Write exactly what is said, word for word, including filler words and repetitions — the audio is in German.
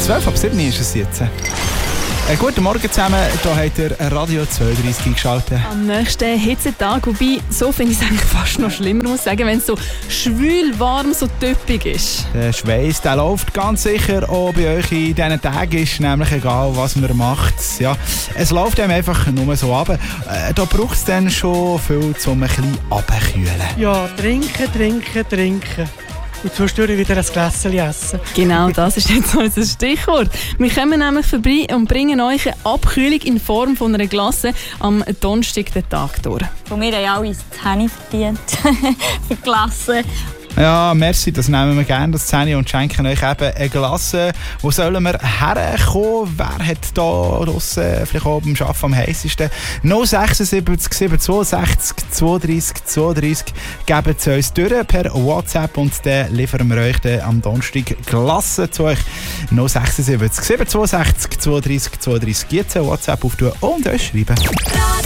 zwölf ab sieben ist es jetzt. Äh, guten Morgen zusammen, hier habt ihr Radio zweiunddreißig eingeschaltet. Am nächsten Hitzetag, wobei, so finde ich es eigentlich fast noch schlimmer, muss ich sagen, wenn es so schwül, warm, so töppig ist. Der Schweiß, der läuft ganz sicher auch bei euch in diesen Tagen, ist nämlich egal, was man macht. Ja, es läuft einem einfach nur so runter. Äh, da braucht es dann schon viel, um ein bisschen runterzukühlen. Ja, trinken, trinken, trinken. Und zwischendurch wieder ein Gläschen essen. Genau, das ist jetzt unser Stichwort. Wir kommen nämlich vorbei und bringen euch eine Abkühlung in Form von einer Glasse am Donnerstag den Tag durch. Von mir haben alle das Zähne verdient für die Glasse. Ja, merci, das nehmen wir gerne, das Zähne, und schenken euch eben eine Glasse. Wo sollen wir herkommen? Wer hat da draussen vielleicht oben am Arbeiten am heissesten? null sechs sieben sieben zwei sechs zweiunddreißig zweiunddreißig geben Sie uns durch per WhatsApp und dann liefern wir euch dann am Donnerstag Glasse zu euch. null sechs sieben sieben zwei sechs zweiunddreißig zweiunddreißig. Jetzt WhatsApp auftun und euch schreiben.